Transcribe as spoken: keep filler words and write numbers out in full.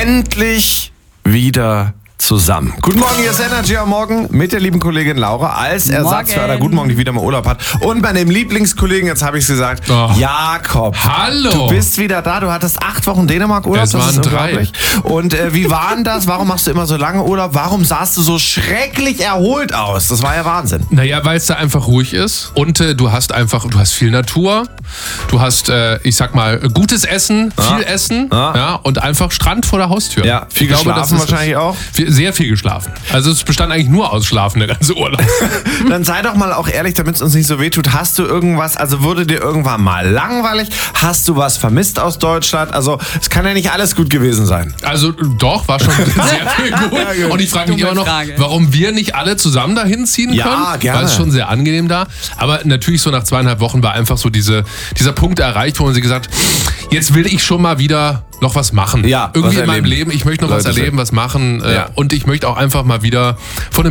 endlich wieder zusammen. Guten Morgen, hier ist Energy am Morgen mit der lieben Kollegin Laura als Ersatzförder. Guten Morgen, die wieder mal Urlaub hat. Und bei dem Lieblingskollegen, jetzt habe ich es gesagt, oh. Jakob. Hallo. Du bist wieder da. Du hattest acht Wochen Dänemark-Urlaub. Es waren drei. Und äh, wie war denn das? Warum machst du immer so lange Urlaub? Warum sahst du so schrecklich erholt aus? Das war ja Wahnsinn. Naja, weil es da einfach ruhig ist. Und äh, du hast einfach, du hast viel Natur. Du hast, äh, ich sag mal, gutes Essen, viel Ja. Essen. Ja. Ja, und einfach Strand vor der Haustür. Ja, viel Ich glaube, geschlafen das ist- wahrscheinlich auch. Viel, sehr viel geschlafen. Also es bestand eigentlich nur aus Schlafen, der ganze Urlaub. Dann sei doch mal auch ehrlich, damit es uns nicht so wehtut. Hast du irgendwas, also wurde dir irgendwann mal langweilig? Hast du was vermisst aus Deutschland? Also es kann ja nicht alles gut gewesen sein. Also doch, war schon sehr viel gut. Und ich frage mich Dumme immer noch, Frage. warum wir nicht alle zusammen dahin ziehen Ja, können. gerne. Weil es schon sehr angenehm da. Aber natürlich so nach zweieinhalb Wochen war einfach so diese, dieser Punkt erreicht, wo man sich gesagt, jetzt will ich schon mal wieder noch was machen. Ja, Irgendwie was in meinem erleben. Leben, ich möchte noch was Leute erleben, was machen. Äh, Ja. Und ich möchte auch einfach mal wieder von einem